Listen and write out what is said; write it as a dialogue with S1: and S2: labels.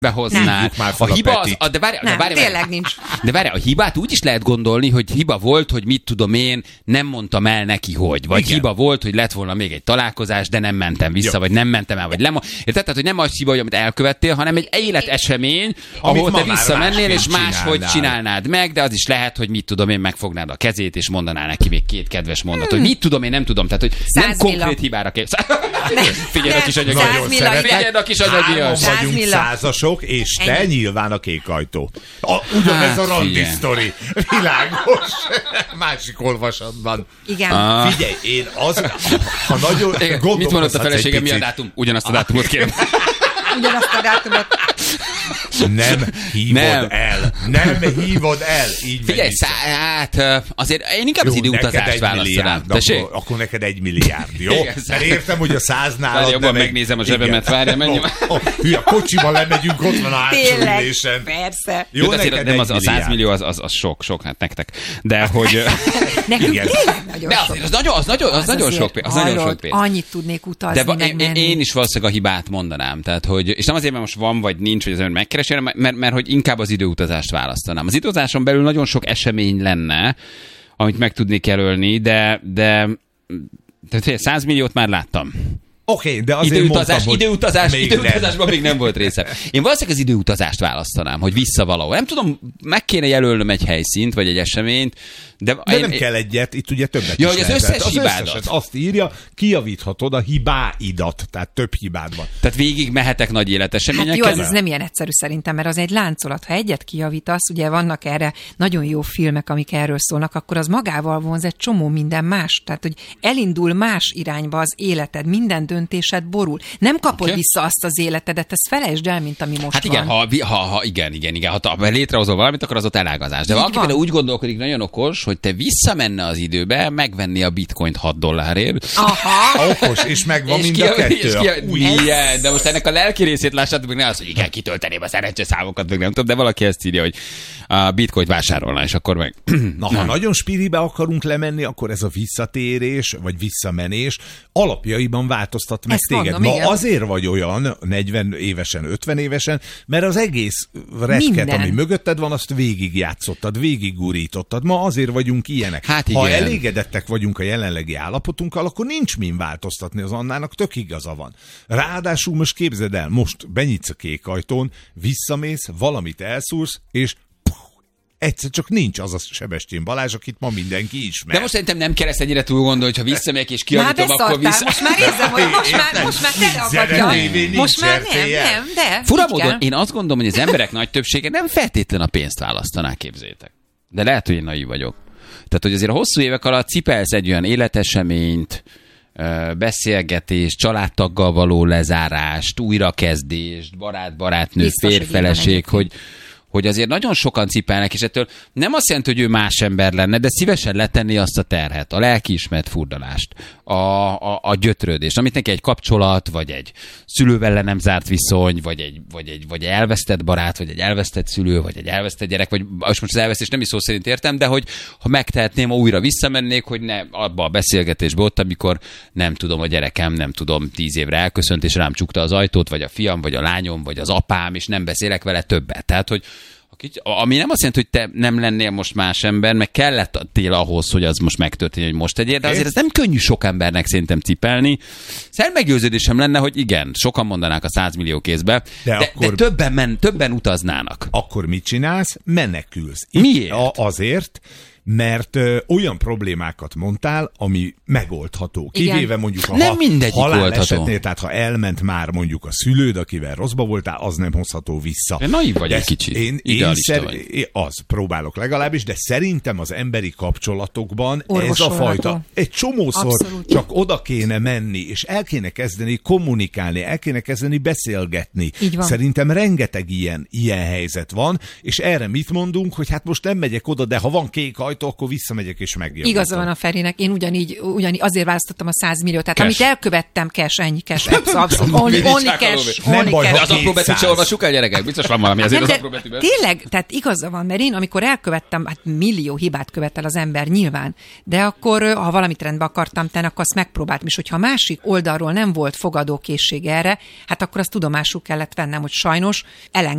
S1: behoznád. A hiba az, de várj,
S2: tényleg nincs.
S1: De várj, a hibát úgy is lehet gondolni, hogy hiba volt, hogy mit tudom én, nem mondtam el neki, hogy. Vagy igen. Hiba volt, hogy lett volna még egy találkozás, de nem mentem vissza, vagy nem mentem el, vagy tehát, hogy nem az hiba, hogy amit elkövettél, hanem egy életesemény, ahol te visszamennél, és máshogy csinálnád meg, de az is lehet, hogy mit tudom én, megfognád a kezét, és mondanál neki még két kedves mondat, hogy mit tudom én, nem tudom. Tehát, hogy nem konkrét hibára kell. Figyelj a kis anyagi. Figyelj a kis anyagi.
S3: Vagyunk százasok, és te nyilván a kék ajtó. Ugyanez a randi sztori. Világos. Másik olvasatban.
S2: Igen.
S3: Figyelj, én ha nagyon gondolkozhatsz.
S1: Mit mondott a feleségem, mi a dátum? Ugyanazt a dátumot kérem.
S2: Ugyanazt a dátumot.
S3: Nem hívod el. Így
S1: figyelj, hát azért én inkább az időutazást választanám.
S3: Akkor neked 1 milliárd, jó? Mert értem, hogy a 100 nálad
S1: jobban megnézem a zsebemet, várjál, menjünk.
S3: A kocsival lemegyünk, ott van a hátsóülésen.
S2: Persze.
S1: Jó, neked nem a 100 millió, az sok, hát nektek. De hogy...
S2: Nekünk tényleg nagyon sok.
S1: Az nagyon sok pénz.
S2: Annyit tudnék utazni,
S1: de én is valószínűleg a hibát mondanám. Tehát, hogy, és nem azért, mert most van vagy nincs, hogy az ön megkeresi, mert hogy inkább az időutazást választanám. Az időutazáson belül nagyon sok esemény lenne, amit meg tudnék jelölni, de tehát 100 milliót már láttam.
S3: Oké, de azért
S1: időutazásban még nem volt része. Én valószínűleg az időutazást választanám, hogy vissza valahol. Nem tudom, meg kéne jelölnöm egy helyszínt, vagy egy eseményt, de
S3: nem kell egyet, itt ugye többet is
S1: hogy az összes hibádat.
S3: Azt írja, kijavíthatod a hibáidat, tehát több hibád van.
S1: Tehát végig mehetek nagy életeseményeken.
S2: Hát jó, ez nem ilyen egyszerű szerintem, mert az egy láncolat. Ha egyet kijavítasz, ugye vannak erre nagyon jó filmek, amik erről szólnak, akkor az magával vonz egy csomó minden más. Tehát, hogy elindul más irányba az életed, minden döntésed borul. Nem kapod vissza azt az életedet, ezt felejtsd el, mint ami most
S1: igen,
S2: van.
S1: Igen. Ha létrehozol valamit, akkor az ott elágazás. De valaki például úgy gondolkodik, nagyon okos, hogy te visszamenne az időbe, megvenni a bitcoint $6.
S2: Aha.
S3: Okos, és megvan mind a kettő.
S1: Igen, de most ennek a lelki részét lássátok, meg ne az, hogy igen, kitölteném a szerencseszámokat, meg nem tudom, de valaki ezt írja, hogy a bitcoint vásárolna, és akkor meg...
S3: Ha nagyon spiribe akarunk lemenni, akkor ez a visszatérés, vagy visszamenés alapjaiban változtat meg téged. Ma azért vagy olyan 40 évesen, 50 évesen, mert az egész reket, ami mögötted van, azt végigjátszottad, végiggurítottad. Ma azért vagyunk ilyenek.
S1: Hát
S3: ha elégedettek vagyunk a jelenlegi állapotunkkal, akkor nincs min változtatni, az Annának tök igaza van. Ráadásul most képzeld el, most benyitsz a kék ajtón, visszamész, valamit elszúrsz, és egyszer csak nincs az a Sebestyén Balázs, akit ma mindenki ismer.
S1: De most szerintem nem kell ezt ennyire túl gondolni, hogyha visszamegyek és kijavítom, akkor vissza...
S2: Most már érzem, hogy most már teleakadja. Most már nem, de...
S1: Fura módon, én azt gondolom, hogy az emberek nagy többsége nem feltétlen a pénzt választaná, képzeljétek. De lehet, hogy én naív vagyok. Tehát, hogy azért a hosszú évek alatt cipelsz egy olyan életeseményt, beszélgetést, családtaggal való lezárást, újrakezdést, barátnő, férfeleség, hogy azért nagyon sokan cipelnek, és ettől nem azt jelenti, hogy ő más ember lenne, de szívesen letenni azt a terhet, a lelkiismert furdalást, a gyötrődést, amit neki egy kapcsolat, vagy egy szülővel le nem zárt viszony, vagy elvesztett barát, vagy egy elvesztett szülő, vagy egy elvesztett gyerek, vagy most az elvesztés nem is szó szerint értem, de hogy ha megtehetném, ha újra visszamennék, hogy ne abba a beszélgetésbe ott, amikor nem tudom, a gyerekem, 10 évre elköszönt, és rám csukta az ajtót, vagy a fiam, vagy a lányom, vagy az apám, és nem beszélek vele többet. Tehát, hogy ami nem azt jelenti, hogy te nem lennél most más ember, meg kellettél ahhoz, hogy az most megtörténjen, hogy most tegyél, de azért ez nem könnyű sok embernek szerintem cipelni. Szerintem meggyőződésem lenne, hogy igen, sokan mondanák a 100 millió kézbe, de többen utaznának.
S3: Akkor mit csinálsz? Menekülsz.
S1: Miért?
S3: Azért, mert olyan problémákat mondtál, ami megoldható. Kivéve mondjuk a halál esetnél, tehát ha elment már mondjuk a szülőd, akivel rosszba voltál, az nem hozható vissza.
S1: De naív vagy egy kicsit.
S3: Az próbálok legalábbis, de szerintem az emberi kapcsolatokban ez a fajta. Egy csomószor csak oda kéne menni, és el kéne kezdeni kommunikálni, el kéne kezdeni beszélgetni. Szerintem rengeteg ilyen helyzet van, és erre mit mondunk, hogy hát most nem megyek oda, de ha van kék sajtó, akkor visszamegyek és megjavítom.
S2: Igaza van a Ferinek, én ugyanígy azért választottam a 100 milliót. Tehát amit elkövettem, ennyi cash, abszolút. Only cash.
S1: De az apró betűt se olvassuk el, gyerekek? Biztos van valami azért az apró betűben.
S2: Tényleg, tehát igaza van, mert én amikor elkövettem, hát millió hibát követel az ember nyilván, de akkor, ha valamit rendbe akartam tenni, akkor azt megpróbáltam, és hogyha másik oldalról nem volt fogadókészség erre, hát akkor azt tudomásul kellett vennem, hogy sajnos